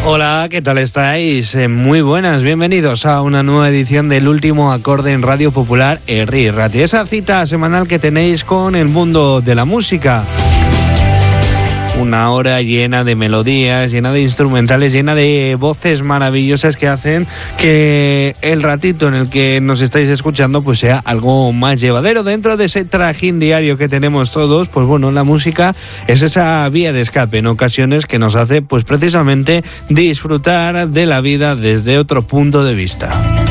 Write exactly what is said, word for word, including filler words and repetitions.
Hola, ¿qué tal estáis? Eh, muy buenas, bienvenidos a una nueva edición del Último Acorde en Radio Popular Herri Ratia, esa cita semanal que tenéis con el mundo de la música. Una hora llena de melodías, llena de instrumentales, llena de voces maravillosas que hacen que el ratito en el que nos estáis escuchando pues sea algo más llevadero. Dentro de ese trajín diario que tenemos todos, pues bueno, la música es esa vía de escape en ocasiones que nos hace pues precisamente disfrutar de la vida desde otro punto de vista.